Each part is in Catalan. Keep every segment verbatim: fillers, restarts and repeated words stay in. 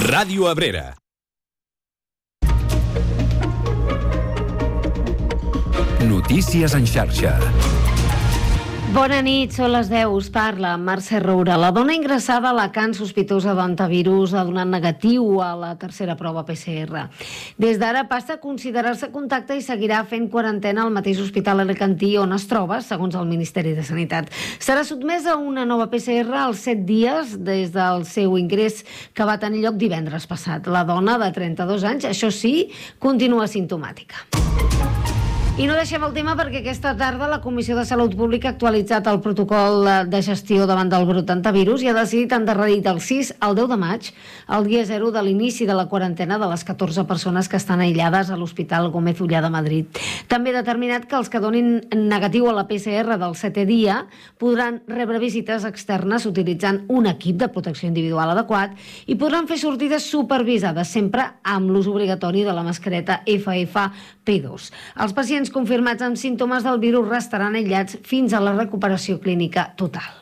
Ràdio Abrera. Notícies en xarxa. Bona nit, són les deu, us parla Mercè Roura. La dona ingressada a Alacant sospitosa d'hantavirus ha donat negatiu a la tercera prova P C R. Des d'ara passa a considerar-se contacte i seguirà fent quarantena al mateix hospital alacantí on es troba, segons el Ministeri de Sanitat. Serà sotmesa a una nova P C R als set dies des del seu ingrés que va tenir lloc divendres passat. La dona, de trenta-dos anys, això sí, continua simptomàtica. I no deixem el tema perquè aquesta tarda la Comissió de Salut Pública ha actualitzat el protocol de gestió davant del brot d'hantavirus i ha decidit endarrerir del sis al deu de maig el dia zero de l'inici de la quarantena de les catorze persones que estan aïllades a l'Hospital Gómez Ullà de Madrid. També ha determinat que els que donin negatiu a la P C R del setè dia podran rebre visites externes utilitzant un equip de protecció individual adequat i podran fer sortides supervisades sempre amb l'ús obligatori de la mascareta F F P dos. Els pacients confirmats amb símptomes del virus restaran aïllats fins a la recuperació clínica total.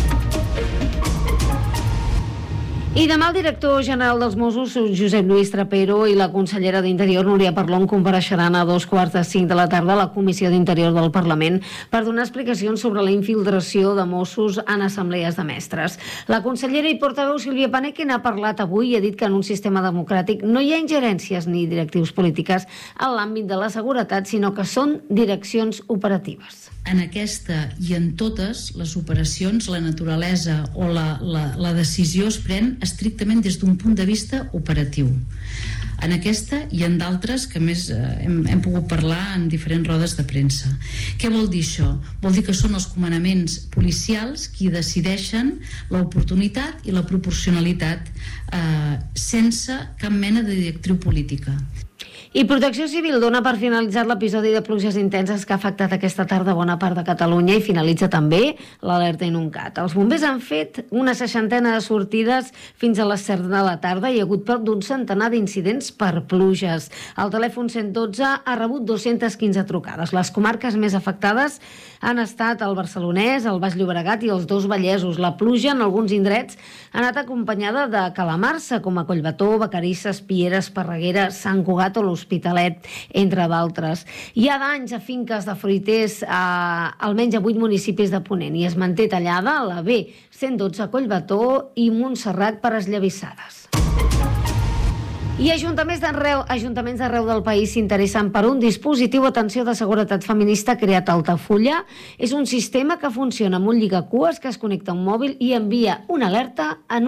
I demà el director general dels Mossos, Josep Lluís Trapero, i la consellera d'Interior, Núria Parlon, compareixeran a dos quarts de cinc de la tarda a la Comissió d'Interior del Parlament per donar explicacions sobre la infiltració de Mossos en assemblees de mestres. La consellera i portaveu Sílvia Paneque n'ha parlat avui i ha dit que en un sistema democràtic no hi ha ingerències ni directius polítiques en l'àmbit de la seguretat, sinó que són direccions operatives. En aquesta i en totes les operacions, la naturalesa o la, la, la decisió es pren estrictament des d'un punt de vista operatiu. En aquesta i en d'altres que més eh, hem, hem pogut parlar en diferents rodes de premsa. Què vol dir això? Vol dir que són els comandaments policials qui decideixen l'oportunitat i la proporcionalitat eh, sense cap mena de directriu política. I Protecció Civil dona per finalitzat l'episodi de pluges intenses que ha afectat aquesta tarda bona part de Catalunya i finalitza també l'alerta inuncat. Els bombers han fet una seixantena de sortides fins a les set de la tarda i hi ha hagut prop d'un centenar d'incidents per pluges. El telèfon cent i dotze ha rebut dos-centes quinze trucades. Les comarques més afectades han estat el Barcelonès, el Baix Llobregat i els dos Vallesos. La pluja en alguns indrets ha anat acompanyada de calamarsa, com a Collbató, Vacarisses, Piera, Esparreguera, Sant Cugat o l'Hospitalet, entre d'altres. Hi ha danys a finques de fruiters a almenys a vuit municipis de Ponent i es manté tallada la B cent i dotze a Collbató i Montserrat per esllavissades. I ajuntaments d'arreu, ajuntaments d'arreu del país s'interessen per un dispositiu d'atenció de seguretat feminista creat a Altafulla. És un sistema que funciona amb un lligacues que es connecta a un mòbil i envia una alerta en